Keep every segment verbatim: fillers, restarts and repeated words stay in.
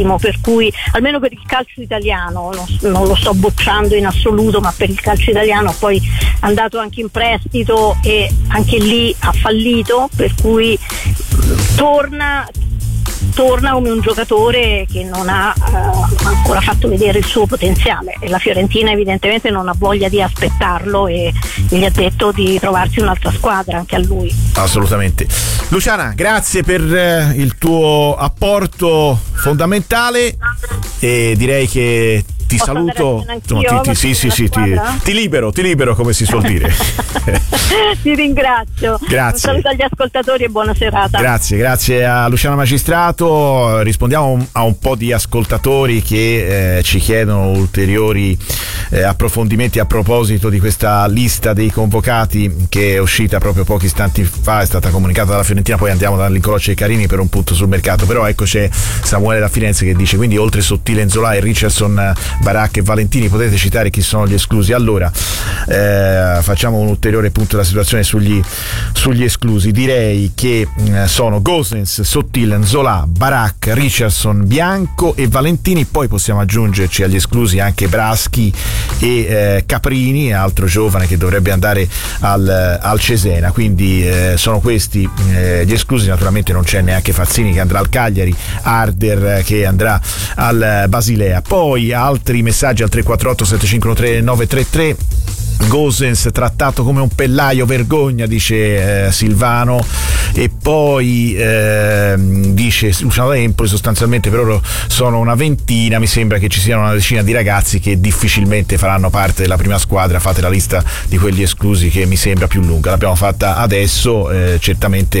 per cui almeno per il calcio italiano, non, non lo sto bocciando in assoluto, ma per il calcio italiano poi è andato anche in prestito e anche lì ha fallito, per cui torna torna come un giocatore che non ha uh, ancora fatto vedere il suo potenziale, e la Fiorentina evidentemente non ha voglia di aspettarlo e, e gli ha detto di trovarsi un'altra squadra anche a lui. Assolutamente. Luciana, grazie per eh, il tuo apporto fondamentale, e direi che ti Posso saluto. Insomma, ti, ti, sì, sì, sì, ti, ti libero, ti libero come si suol dire. Ti ringrazio. Grazie. Un saluto agli ascoltatori e buona serata. Grazie, grazie a Luciana Magistrato. Rispondiamo a un po' di ascoltatori che eh, ci chiedono ulteriori eh, approfondimenti a proposito di questa lista dei convocati che è uscita proprio pochi istanti fa, è stata comunicata dalla Fiorentina. Poi andiamo dall'Incolocci e Carini per un punto sul mercato. Però ecco, c'è Samuele da Firenze che dice: quindi oltre Sottile, Nzola e Richardson, Barak e Valentini, potete citare chi sono gli esclusi? Allora eh, facciamo un ulteriore punto della situazione sugli, sugli esclusi. Direi che eh, sono Gosens, Sottile, Nzola, Barak, Richardson, Bianco e Valentini. Poi possiamo aggiungerci agli esclusi anche Braschi e eh, Caprini, altro giovane che dovrebbe andare al, al Cesena. Quindi eh, sono questi eh, gli esclusi. Naturalmente non c'è neanche Fazzini che andrà al Cagliari, Arder che andrà al Basilea. Poi altri messaggi al tre quattro otto sette cinque uno tre nove tre tre. Gosens trattato come un pellaio, vergogna, dice eh, Silvano. E poi eh, dice Luciano da Empoli: sostanzialmente per loro sono una ventina, mi sembra che ci siano una decina di ragazzi che difficilmente faranno parte della prima squadra. Fate la lista di quelli esclusi, che mi sembra più lunga, l'abbiamo fatta adesso. Eh, certamente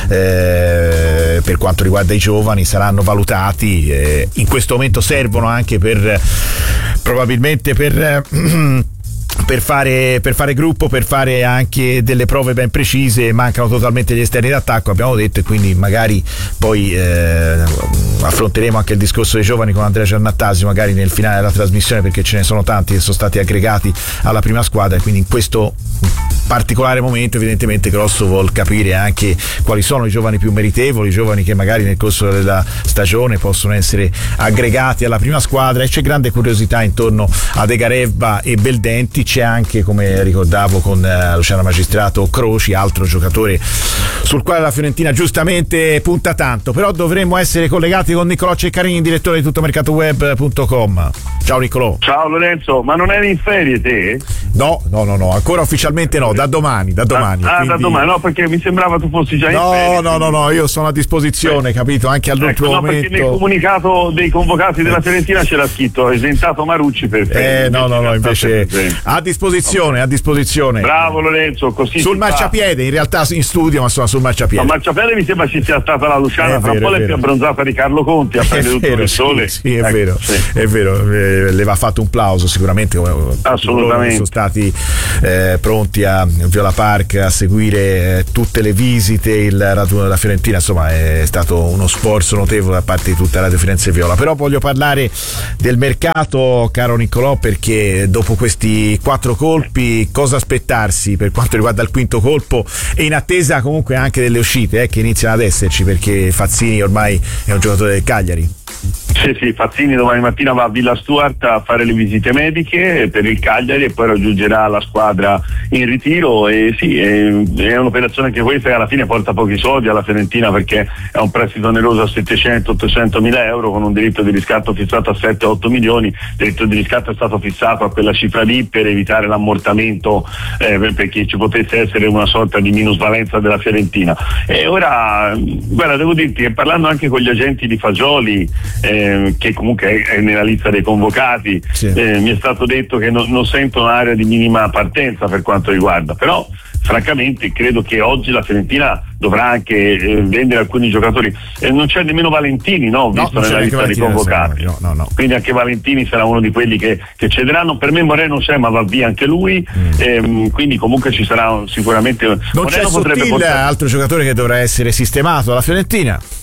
eh, per quanto riguarda i giovani saranno valutati, eh, in questo momento servono anche per probabilmente per eh, Per fare, per fare gruppo, per fare anche delle prove ben precise. Mancano totalmente gli esterni d'attacco, abbiamo detto, e quindi magari poi eh, affronteremo anche il discorso dei giovani con Andrea Giannattasio magari nel finale della trasmissione, perché ce ne sono tanti che sono stati aggregati alla prima squadra, e quindi in questo particolare momento evidentemente Grosso vuol capire anche quali sono i giovani più meritevoli, i giovani che magari nel corso della stagione possono essere aggregati alla prima squadra. E c'è grande curiosità intorno a Degarebba e Beldenti. C'è anche, come ricordavo con uh, Luciano Magistrato, Croci, altro giocatore sul quale la Fiorentina giustamente punta tanto. Però dovremmo essere collegati con Niccolò Ceccarini, direttore di tuttomercatoweb punto com. Ciao Niccolò. Ciao Lorenzo, ma non eri in ferie te? No, no, no, no, ancora ufficialmente no, da domani, da domani. Ah, quindi... da domani, no, perché mi sembrava tu fossi già in no, ferie. No, no, no, no, io sono a disposizione, capito, anche all'ultimo ecco, no, momento. perché nel comunicato dei convocati della Fiorentina c'era scritto esentato Marucci per ferie. Eh, no, no, no, invece a disposizione, a disposizione. Bravo Lorenzo, così sul marciapiede, in realtà in studio, ma insomma sul marciapiede. No, marciapiede mi sembra ci sia stata la Luciana, tra un po' l'è più abbronzata di Carlo Conti, a prendere tutto il sole. Sì, sì, è ecco, vero, sì. è vero, eh, le va fatto un plauso sicuramente. Assolutamente. Sono stati eh, pronti a Viola Park a seguire eh, tutte le visite, il raduno della Fiorentina. Insomma, è stato uno sforzo notevole da parte di tutta Radio Firenze Viola. Però voglio parlare del mercato, caro Niccolò, perché dopo questi quattro colpi cosa aspettarsi per quanto riguarda il quinto colpo, e in attesa comunque anche delle uscite eh, che iniziano ad esserci, perché Fazzini ormai è un giocatore del Cagliari. Sì, sì, Fazzini domani mattina va a Villa Stuart a fare le visite mediche per il Cagliari e poi raggiungerà la squadra in ritiro. E sì, è, è un'operazione che questa che alla fine porta pochi soldi alla Fiorentina, perché è un prestito oneroso a settecento ottocento mila euro con un diritto di riscatto fissato a sette otto milioni. Il diritto di riscatto è stato fissato a quella cifra lì per evitare l'ammortamento, eh, perché ci potesse essere una sorta di minusvalenza della Fiorentina. E ora, guarda, devo dirti che parlando anche con gli agenti di Fagioli, eh, che comunque è nella lista dei convocati, sì. eh, mi è stato detto che no, non sentono un'area di minima partenza per quanto riguarda, però francamente credo che oggi la Fiorentina dovrà anche eh, vendere alcuni giocatori. Eh, non c'è nemmeno Valentini, no? Visto no, nella lista dei convocati. No, no, no. Quindi anche Valentini sarà uno di quelli che, che cederanno. Per me Moreno non c'è, ma va via anche lui. Mm. Ehm, quindi comunque ci sarà sicuramente. Non Moreno c'è Sottile, portare... altro giocatore che dovrà essere sistemato alla Fiorentina.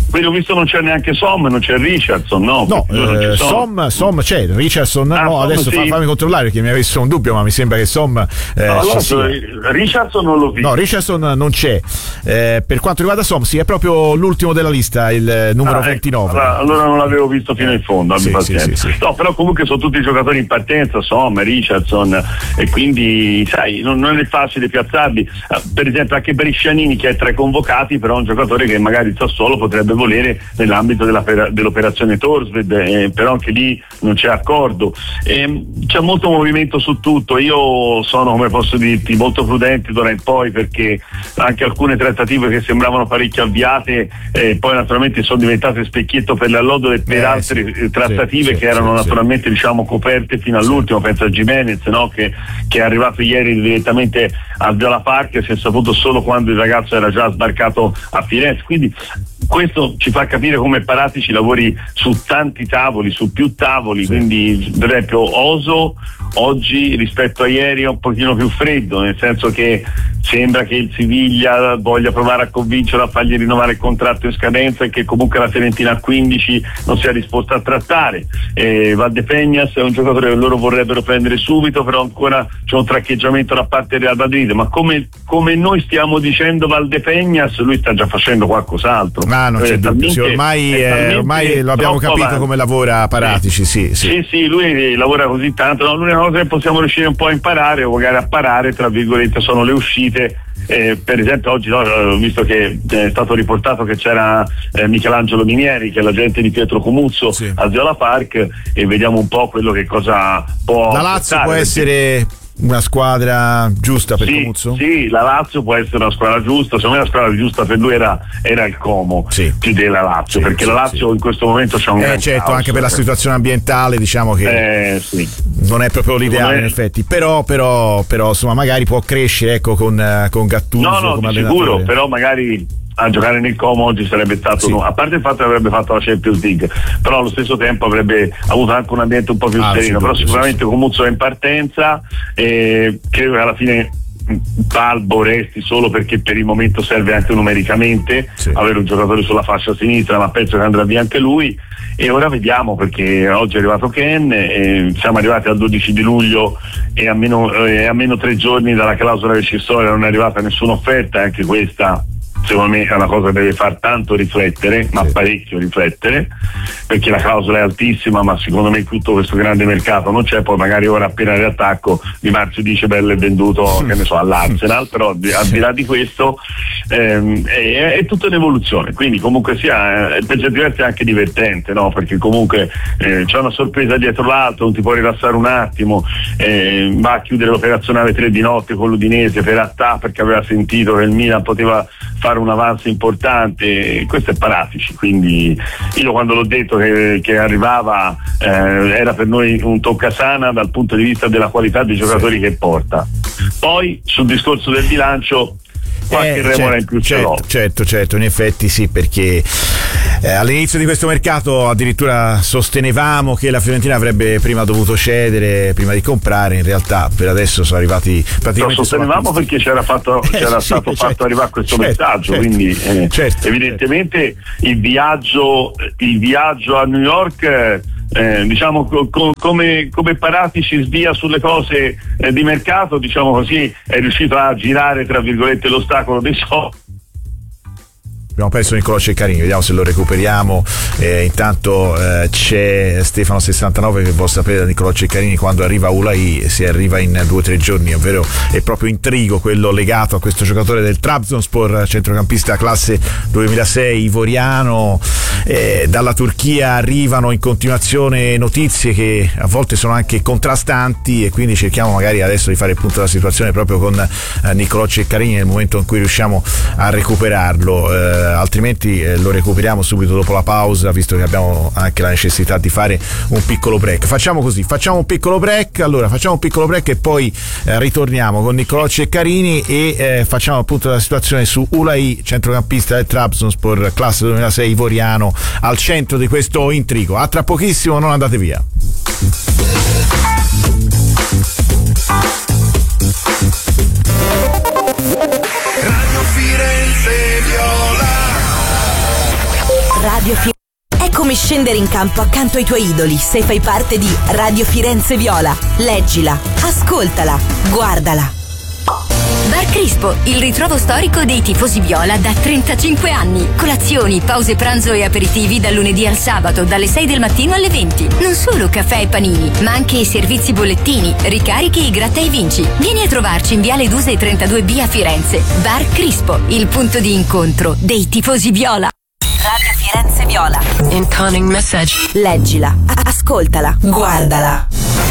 Quindi ho visto non c'è neanche Som, non c'è Richardson, no? No, eh, Som, Som c'è, Richardson ah, no, Som, adesso sì. fammi controllare perché mi avessi un dubbio, ma mi sembra che Som eh, no, ci no, sia. Richardson non l'ho visto. No, Richardson non c'è. Eh, per quanto riguarda Som, sì, è proprio l'ultimo della lista, il numero ah, ventinove. Ecco, allora, allora non l'avevo visto fino in fondo, abbi sì, pazienza. Sì, sì, sì. No, però comunque sono tutti giocatori in partenza, Som, Richardson, e quindi sai, non, non è facile piazzarli. Per esempio anche Brescianini, che è tra i convocati, però è un giocatore che magari il Sassuolo potrebbe volere nell'ambito della, dell'operazione Torsved, eh, però anche lì non c'è accordo. Eh, c'è molto movimento su tutto. Io sono, come posso dirti, molto prudente d'ora in poi, perché anche alcune trattative che sembravano parecchio avviate eh, poi naturalmente sono diventate specchietto per l'allodole per eh, altre sì, trattative sì, che erano sì, naturalmente sì. diciamo coperte fino all'ultimo. Sì. Penso a Gimenez, no? che, che è arrivato ieri direttamente al Viola Park, si è saputo solo quando il ragazzo era già sbarcato a Firenze, quindi questo ci fa capire come Paratici lavori su tanti tavoli, su più tavoli, sì. Quindi per esempio Oso oggi rispetto a ieri è un pochino più freddo, nel senso che sembra che il Siviglia voglia provare a convincerlo a fargli rinnovare il contratto in scadenza e che comunque la Fiorentina a quindici non sia disposta a trattare. eh, Valdepegnas è un giocatore che loro vorrebbero prendere subito, però ancora c'è un traccheggiamento da parte del Real Madrid, ma come, come noi stiamo dicendo Valdepegnas, lui sta già facendo qualcos'altro. Ah, non c'è dubbio, sì, ormai, eh, ormai lo abbiamo capito avanti. Come lavora Paratici, sì, sì. Sì, sì, lui lavora così tanto. No, l'unica cosa che possiamo riuscire un po' a imparare o magari a parare, tra virgolette, sono le uscite. Eh, per esempio oggi no, visto che è stato riportato che c'era eh, Michelangelo Minieri, che è l'agente di Pietro Comuzzo, sì. a Viola Park, e vediamo un po' quello che cosa può la Lazio può essere una squadra giusta per sì, Comuzzo? Sì, la Lazio può essere una squadra giusta. Secondo me la squadra giusta per lui era, era il Como, sì. più della Lazio, sì, perché sì, la Lazio sì. in questo momento c'è un eh, certo, caos, anche per la situazione ambientale, diciamo che eh, sì. non è proprio l'ideale in effetti, però, però, però insomma magari può crescere, ecco, con, con Gattuso no, no, come di allenatore. Sicuro, però magari a giocare nel Como oggi sarebbe stato sì. no, a parte il fatto che avrebbe fatto la Champions League, però allo stesso tempo avrebbe avuto anche un ambiente un po' più ah, sereno, sì, però sicuramente sì, sì. Comuzzo è in partenza e credo che alla fine Balbo resti solo perché per il momento serve anche numericamente sì. avere un giocatore sulla fascia sinistra, ma penso che andrà via anche lui, e ora vediamo, perché oggi è arrivato Ken e siamo arrivati al dodici di luglio e a meno, eh, a meno tre giorni dalla clausola rescissoria non è arrivata nessuna offerta, anche questa secondo me è una cosa che deve far tanto riflettere, ma sì. parecchio riflettere, perché la clausola è altissima, ma secondo me tutto questo grande mercato non c'è. Poi magari ora appena riattacco Di Marzio dice bello è venduto che ne so all'Arsenal, però di, al di là di questo ehm, è, è tutta un'evoluzione, quindi comunque sia eh, per certi versi è anche divertente, no? Perché comunque eh, c'è una sorpresa dietro l'altro, non ti puoi rilassare un attimo, eh, va a chiudere l'operazione alle tre di notte con l'Udinese per attà, perché aveva sentito che il Milan poteva fare un avanzo importante. Questo è Paratici, quindi io quando l'ho detto che, che arrivava eh, era per noi un toccasana dal punto di vista della qualità dei giocatori sì. che porta. Poi sul discorso del bilancio qualche eh, remora certo, in più certo, ce l'ho. certo, certo, in effetti sì, perché eh, all'inizio di questo mercato addirittura sostenevamo che la Fiorentina avrebbe prima dovuto cedere prima di comprare, in realtà per adesso sono arrivati praticamente. Lo sostenevamo perché c'era, fatto, c'era eh, stato sì, fatto certo, arrivare questo certo, messaggio, certo, quindi eh, certo, evidentemente certo. il viaggio il viaggio a New York Eh, diciamo co- co- come, come Paratici svia sulle cose eh, di mercato, diciamo così, è riuscito a girare tra virgolette l'ostacolo dei soldi. Abbiamo perso Niccolò Ceccarini, vediamo se lo recuperiamo. Eh, intanto eh, c'è Stefano sessantanove che vuol sapere da Niccolò Ceccarini quando arriva Ulai, se arriva in due o tre giorni, ovvero è proprio intrigo quello legato a questo giocatore del Trabzonspor, centrocampista classe duemilasei ivoriano. Eh, dalla Turchia arrivano in continuazione notizie che a volte sono anche contrastanti, e quindi cerchiamo magari adesso di fare il punto della situazione proprio con eh, Niccolò Ceccarini nel momento in cui riusciamo a recuperarlo. Eh, altrimenti eh, lo recuperiamo subito dopo la pausa, visto che abbiamo anche la necessità di fare un piccolo break. Facciamo così, facciamo un piccolo break, allora facciamo un piccolo break e poi eh, ritorniamo con Niccolò Ceccarini e eh, facciamo appunto la situazione su Ulai, centrocampista del Trabzonspor, classe duemilasei ivoriano, al centro di questo intrigo. A tra pochissimo, non andate via. Radio Firenze Viola. Radio Firenze. È come scendere in campo accanto ai tuoi idoli se fai parte di Radio Firenze Viola. Leggila, ascoltala, guardala. Bar Crispo, il ritrovo storico dei tifosi viola da trentacinque anni. Colazioni, pause pranzo e aperitivi dal lunedì al sabato, dalle sei del mattino alle venti. Non solo caffè e panini, ma anche i servizi bollettini, ricarichi e gratta e vinci. Vieni a trovarci in Viale Duse trentadue B a Firenze. Bar Crispo, il punto di incontro dei tifosi viola. Radio Firenze Viola. Incoming message. Leggila, ascoltala, guardala.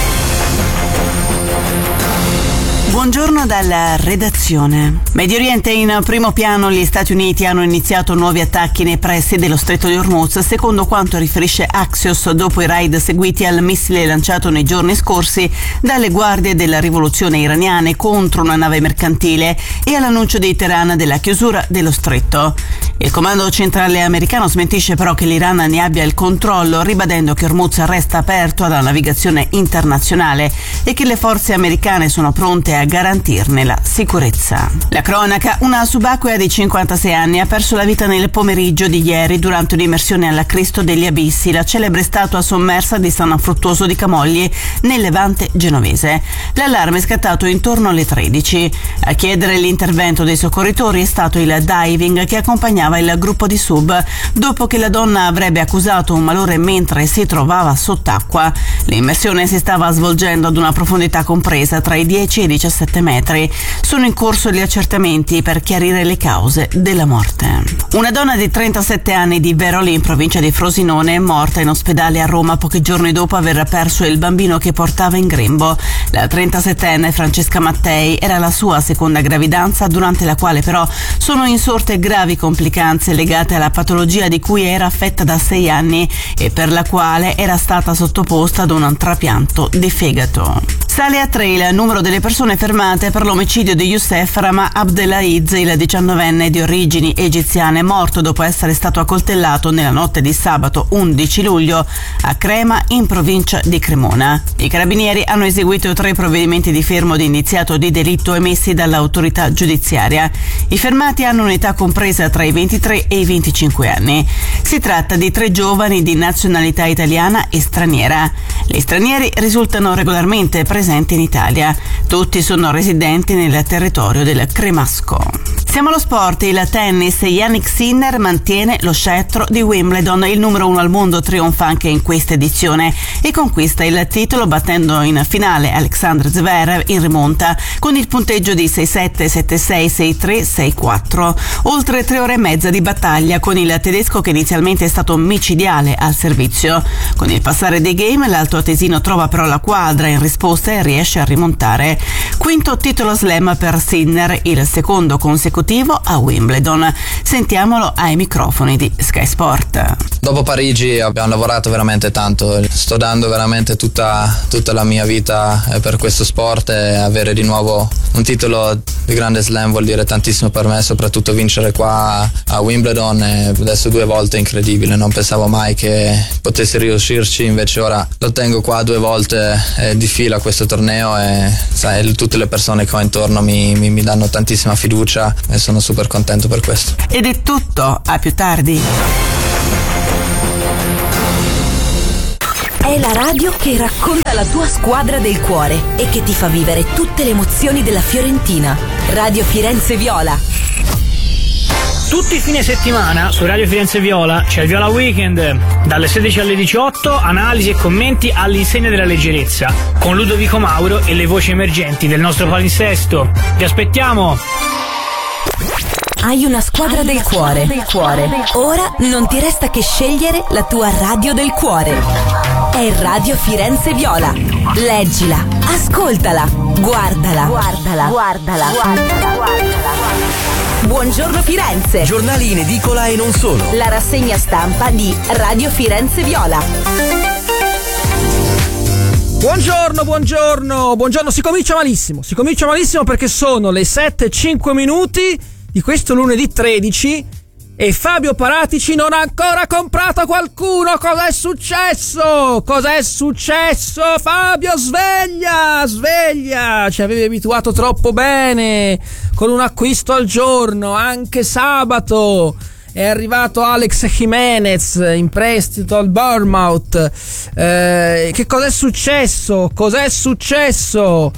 Buongiorno dalla redazione. Medio Oriente in primo piano, gli Stati Uniti hanno iniziato nuovi attacchi nei pressi dello Stretto di Hormuz, secondo quanto riferisce Axios dopo i raid seguiti al missile lanciato nei giorni scorsi dalle guardie della rivoluzione iraniane contro una nave mercantile e all'annuncio di Teheran della chiusura dello stretto. Il comando centrale americano smentisce però che l'Iran ne abbia il controllo, ribadendo che Hormuz resta aperto alla navigazione internazionale e che le forze americane sono pronte a garantirne la sicurezza. La cronaca: una subacquea di cinquantasei anni ha perso la vita nel pomeriggio di ieri durante un'immersione alla Cristo degli Abissi, la celebre statua sommersa di San Fruttuoso di Camogli nel Levante genovese. L'allarme è scattato intorno alle tredici. A chiedere l'intervento dei soccorritori è stato il diving che accompagnava il gruppo di sub, dopo che la donna avrebbe accusato un malore mentre si trovava sott'acqua. L'immersione si stava svolgendo ad una profondità compresa tra i dieci e i diciassette metri. Sono in corso gli accertamenti per chiarire le cause della morte. Una donna di trentasette anni di Veroli, in provincia di Frosinone, è morta in ospedale a Roma pochi giorni dopo aver perso il bambino che portava in grembo. La trentasettenne Francesca Mattei era la sua seconda gravidanza, durante la quale però sono insorte gravi complicanze legate alla patologia di cui era affetta da sei anni e per la quale era stata sottoposta ad un trapianto di fegato. Sale a tre il numero delle persone fermate per l'omicidio di Youssef Rama Abdelaziz, il diciannovenne di origini egiziane, morto dopo essere stato accoltellato nella notte di sabato undici luglio a Crema, in provincia di Cremona. I carabinieri hanno eseguito tre provvedimenti di fermo di indiziato di delitto emessi dall'autorità giudiziaria. I fermati hanno un'età compresa tra i ventitré e i venticinque anni. Si tratta di tre giovani di nazionalità italiana e straniera. Gli stranieri risultano regolarmente presenti in Italia. Tutti sono residenti nel territorio del Cremasco. Siamo allo sport. Il tennis: Jannik Sinner mantiene lo scettro di Wimbledon. Il numero uno al mondo trionfa anche in questa edizione e conquista il titolo battendo in finale Alexander Zverev in rimonta con il punteggio di sei sette, sette sei, sei tre, sei quattro. Oltre tre ore e mezza di battaglia con il tedesco, che inizialmente è stato micidiale al servizio. Con il passare dei game l'alto atesino trova però la quadra in risposta e riesce a rimontare. Quinto titolo slam per Sinner, il secondo consecutivo a Wimbledon. Sentiamolo ai microfoni di Sky Sport. Dopo Parigi abbiamo lavorato veramente tanto, sto dando veramente tutta, tutta la mia vita per questo sport, e avere di nuovo un titolo di grande slam vuol dire tantissimo per me, soprattutto vincere qua a Wimbledon, e adesso due volte incredibile, non pensavo mai che potessi riuscirci, invece ora lo tengo qua due volte eh, di fila questo torneo, e sai, tutte le persone che ho intorno mi, mi, mi danno tantissima fiducia e sono super contento per questo. Ed è tutto, a più tardi. È la radio che racconta la tua squadra del cuore e che ti fa vivere tutte le emozioni della Fiorentina. Radio Firenze Viola. Tutti i fine settimana su Radio Firenze Viola c'è il Viola Weekend, dalle sedici alle diciotto, analisi e commenti all'insegna della leggerezza, con Ludovico Mauro e le voci emergenti del nostro palinsesto. Vi aspettiamo! Hai una squadra, Hai del, una cuore. squadra del cuore. Ora non ti resta che scegliere la tua radio del cuore. È Radio Firenze Viola. Leggila, ascoltala, guardala, guardala, guardala, guardala, guardala. Buongiorno Firenze. Giornali in edicola e non solo. La rassegna stampa di Radio Firenze Viola. Buongiorno, buongiorno, buongiorno. Si comincia malissimo, si comincia malissimo perché sono le sette e cinque minuti di questo lunedì tredici e Fabio Paratici non ha ancora comprato qualcuno. Cos'è successo? Cos'è successo? Fabio, sveglia, sveglia. Ci avevi abituato troppo bene con un acquisto al giorno, anche sabato. è arrivato Alex Jimenez in prestito al Bournemouth. Eh, che cos'è successo? Cos'è successo?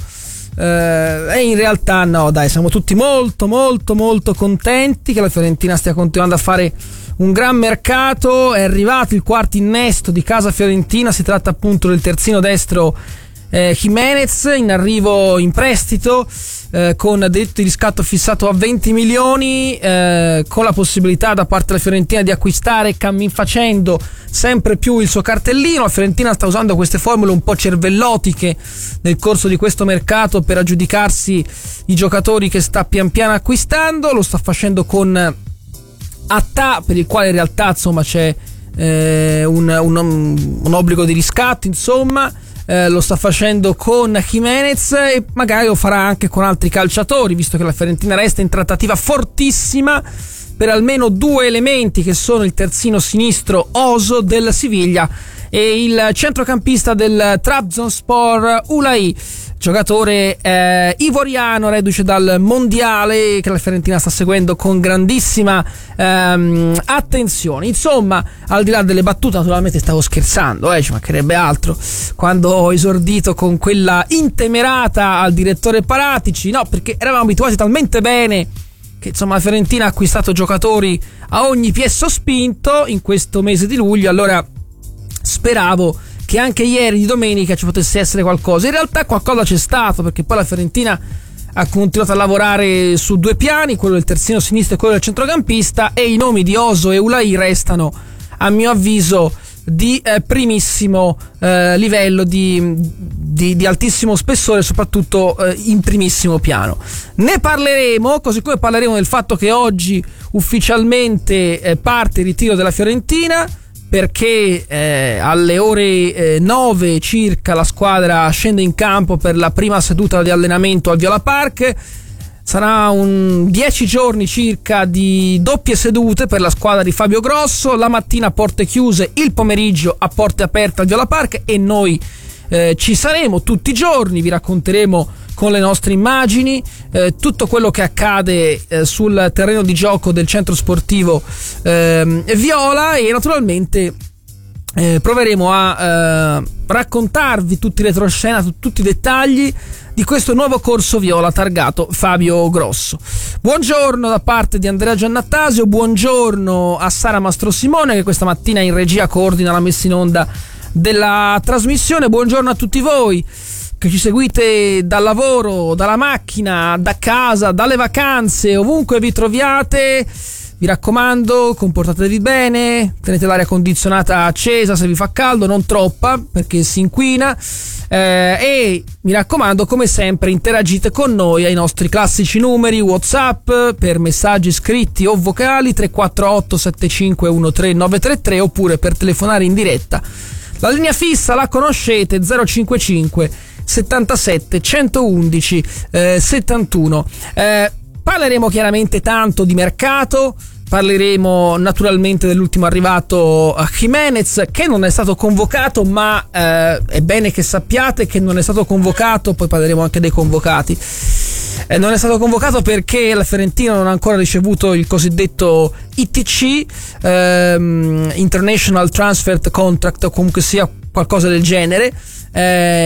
Eh, e in realtà no, dai, siamo tutti molto molto molto contenti che la Fiorentina stia continuando a fare un gran mercato. È arrivato il quarto innesto di casa fiorentina, si tratta appunto del terzino destro eh, Jimenez, in arrivo in prestito eh, con diritto di riscatto fissato a venti milioni, eh, con la possibilità da parte della Fiorentina di acquistare cammin facendo sempre più il suo cartellino. La Fiorentina sta usando queste formule un po' cervellotiche nel corso di questo mercato per aggiudicarsi i giocatori che sta pian piano acquistando. Lo sta facendo con Attà, per il quale in realtà insomma c'è eh, un, un, un obbligo di riscatto, insomma. Eh, lo sta facendo con Jimenez e magari lo farà anche con altri calciatori, visto che la Fiorentina resta in trattativa fortissima per almeno due elementi, che sono il terzino sinistro Oso del Siviglia e il centrocampista del Trabzonspor Ulai, giocatore eh, ivoriano reduce dal mondiale che la Fiorentina sta seguendo con grandissima ehm, attenzione. Insomma, al di là delle battute, naturalmente stavo scherzando, eh, ci mancherebbe altro, quando ho esordito con quella intemerata al direttore Paratici, no, perché eravamo abituati talmente bene che insomma la Fiorentina ha acquistato giocatori a ogni piè sospinto in questo mese di luglio, allora speravo che anche ieri di domenica ci potesse essere qualcosa. In realtà qualcosa c'è stato, perché poi la Fiorentina ha continuato a lavorare su due piani, quello del terzino sinistro e quello del centrocampista, e i nomi di Oso e Ulai restano, a mio avviso, di eh, primissimo eh, livello, di, di, di altissimo spessore, soprattutto eh, in primissimo piano. Ne parleremo, così come parleremo del fatto che oggi ufficialmente eh, parte il ritiro della Fiorentina, perché eh, alle ore eh, nove circa la squadra scende in campo per la prima seduta di allenamento al Viola Park. Sarà un dieci giorni circa di doppie sedute per la squadra di Fabio Grosso, la mattina a porte chiuse, il pomeriggio a porte aperte al Viola Park, e noi eh, ci saremo tutti i giorni, vi racconteremo con le nostre immagini eh, tutto quello che accade eh, sul terreno di gioco del centro sportivo eh, Viola, e naturalmente eh, proveremo a eh, raccontarvi tutti i retroscena, t- tutti i dettagli di questo nuovo corso Viola targato Fabio Grosso. Buongiorno da parte di Andrea Giannattasio, buongiorno a Sara Mastrosimone che questa mattina in regia coordina la messa in onda della trasmissione, buongiorno a tutti voi che ci seguite dal lavoro, dalla macchina, da casa, dalle vacanze, ovunque vi troviate. Vi raccomando, comportatevi bene, tenete l'aria condizionata accesa se vi fa caldo, non troppa perché si inquina, eh, e mi raccomando, come sempre, interagite con noi ai nostri classici numeri WhatsApp per messaggi scritti o vocali tre quattro otto sette cinque uno tre nove tre tre, oppure per telefonare in diretta. La linea fissa la conoscete, zero cinquantacinque settantasette centoundici eh, settantuno. Eh, parleremo chiaramente tanto di mercato, parleremo naturalmente dell'ultimo arrivato a Jimenez, che non è stato convocato, ma eh, è bene che sappiate che non è stato convocato. Poi parleremo anche dei convocati. Eh, non è stato convocato perché la Fiorentina non ha ancora ricevuto il cosiddetto I T C, ehm, International Transfer Contract, o comunque sia qualcosa del genere. Eh,